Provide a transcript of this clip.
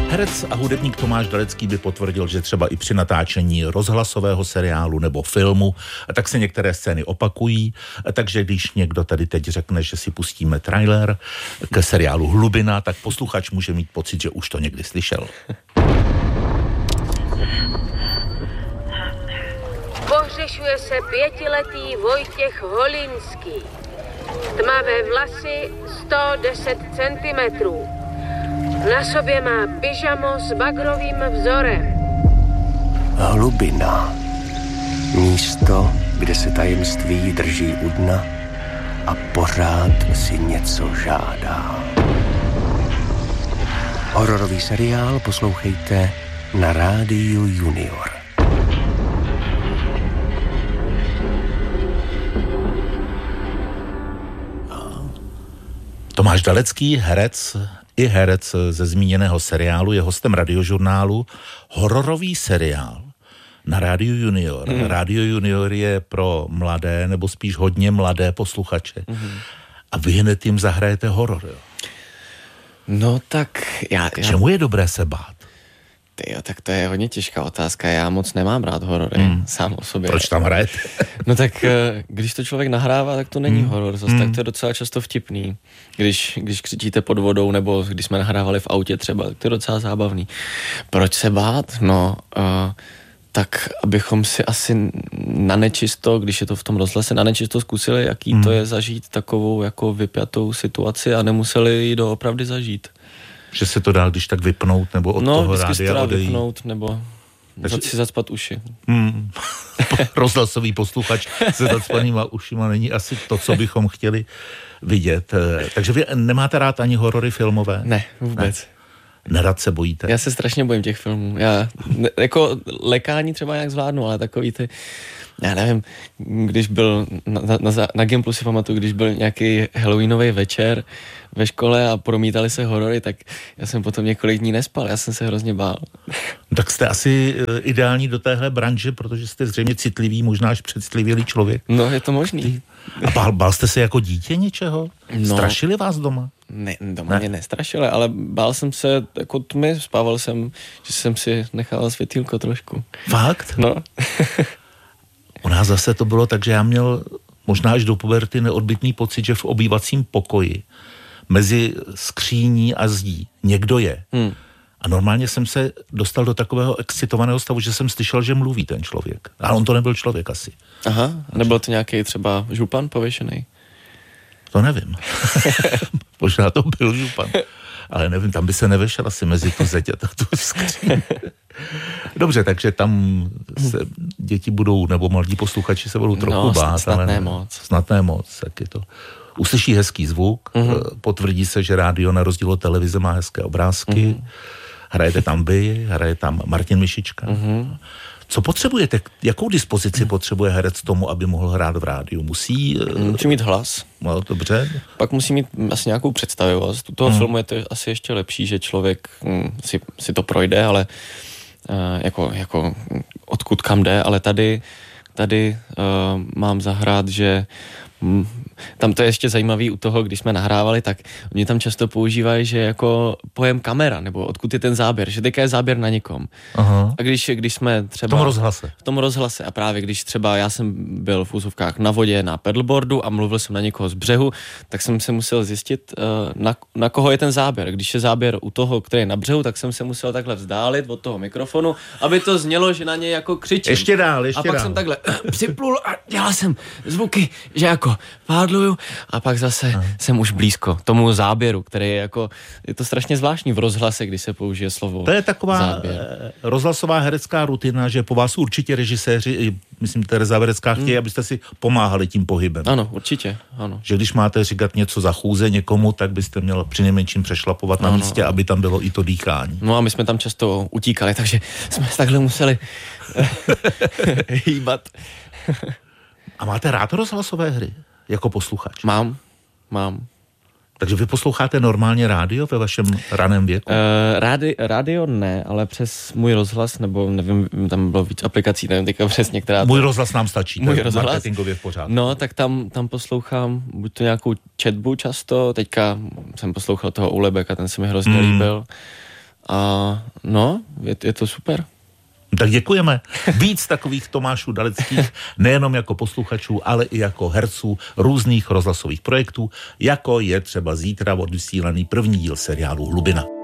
Herec a hudebník Tomáš Dalecký by potvrdil, že třeba i při natáčení rozhlasového seriálu nebo filmu, tak se některé scény opakují, takže když někdo tady teď řekne, že si pustíme trailer ke seriálu Hlubina, tak posluchač může mít pocit, že už to někdy slyšel. Pohřešuje se 5letý Vojtěch Holinský. Tmavé vlasy 110 cm. Na sobě má pyžamo s bagrovým vzorem. Hlubina. Místo, kde se tajemství drží u dna a pořád si něco žádá. Hororový seriál poslouchejte na Rádiu Junior. Tomáš Dalecký, herec ze zmíněného seriálu, je hostem Radiožurnálu. Hororový seriál na Rádiu Junior. Rádio Junior je pro mladé, nebo spíš hodně mladé posluchače. A vy hned jim zahrajete horor, jo? No tak K čemu je dobré se bát? Tyjo, tak to je hodně těžká otázka. Já moc nemám rád horory sám o sobě. Proč tam hrajete? No tak, když to člověk nahrává, tak to není horor. Zase tak to je docela často vtipný. Když křičíte pod vodou, nebo když jsme nahrávali v autě třeba, tak to je docela zábavný. Proč se bát? No, tak abychom si asi na nečisto, když je to v tom rozhlase, na nečisto zkusili, jaký to je zažít takovou jako vypjatou situaci a nemuseli ji doopravdy zažít. Že se to dá když tak vypnout, nebo od toho rádia odejít? No, vždycky vypnout, nebo si zacpat uši. Rozhlasový posluchač se zacpanýma ušima není asi to, co bychom chtěli vidět. Takže vy nemáte rád ani horory filmové? Ne, vůbec. Ne. Nerad se bojíte? Já se strašně bojím těch filmů. Já jako lekání třeba nějak zvládnu, ale takový ty, já nevím, když byl na Gimplu si pamatuju, když byl nějaký halloweenový večer ve škole a promítali se horory, tak já jsem potom několik dní nespal, já jsem se hrozně bál. Tak jste asi ideální do téhle branže, protože jste zřejmě citlivý, možná až předstlivělý člověk. No, je to možný. A bál jste se jako dítě něčeho? No. Strašili vás doma? Ne, doma mě nestrašili, ale bál jsem se jako tmy, spával jsem, že jsem si nechal světýlko trošku. Fakt? No. U nás zase to bylo tak, že já měl možná až do puberty neodbytný pocit, že v obývacím pokoji mezi skříní a zdí někdo je. A normálně jsem se dostal do takového excitovaného stavu, že jsem slyšel, že mluví ten člověk. Ale on to nebyl člověk asi. Aha, nebyl to nějaký třeba župan pověšený? To nevím. Možná to byl župan. Ale nevím, tam by se nevešel asi mezi tu zeď a tu skříň. Dobře, takže tam se děti budou, nebo mladí posluchači se budou trochu bát. Snad ne moc. Snad ne moc, tak je to. Uslyší hezký zvuk, potvrdí se, že rádio na rozdíl od televize má hezké obrázky, hrajete tam vy, hraje tam Martin Mišička. Co potřebujete? Jakou dispozici potřebuje herec tomu, aby mohl hrát v rádiu? Musí mít hlas. No, dobře. Pak musí mít asi nějakou představivost. U toho filmu je to asi ještě lepší, že člověk si to projde, ale jako odkud kam jde, ale tady mám zahrát, že tam to je ještě zajímavý u toho, když jsme nahrávali, tak oni tam často používají, že jako pojem kamera, nebo odkud je ten záběr, že teďka je záběr na někom. Aha. A když jsme třeba... V tom rozhlase. A právě když třeba já jsem byl v úzovkách na vodě, na paddleboardu a mluvil jsem na někoho z břehu, tak jsem se musel zjistit, na koho je ten záběr. Když je záběr u toho, který je na břehu, tak jsem se musel takhle vzdálit od toho mikrofonu, aby to znělo, že na něj jako křičím. Ještě dál. A pak jsem takhle připlul a dělal jsem zvuky, že jako pádluju a pak zase jsem už blízko tomu záběru, který je jako, je to strašně zvláštní v rozhlase, když se použije slovo. To je taková záběr. Rozhlasová herecká rutina, že po vás určitě režiséři, myslím Tereza Verecká, chtějí, abyste si pomáhali tím pohybem. Ano, určitě, ano. Že když máte říkat něco za chůze někomu, tak byste měl přinejmenším přešlapovat na místě, aby tam bylo i to dýchání. No a my jsme tam často utíkali, takže jsme takhle museli hýbat. A máte rád rozhlasové hry? Jako posluchač? Mám. Takže vy posloucháte normálně rádio ve vašem raném věku? Rádio ne, ale přes můj rozhlas, nebo nevím, tam bylo víc aplikací, nevím teďka přesně, která... Můj rozhlas nám stačí, můj rozhlas marketingově v pořádku. No, tak tam poslouchám buď to nějakou četbu často, teďka jsem poslouchal toho Ulebeka, ten se mi hrozně líbil. A no, je to super. Tak děkujeme. Víc takových Tomášů Daleckých, nejenom jako posluchačů, ale i jako herců různých rozhlasových projektů, jako je třeba zítra odvysílaný první díl seriálu Hlubina.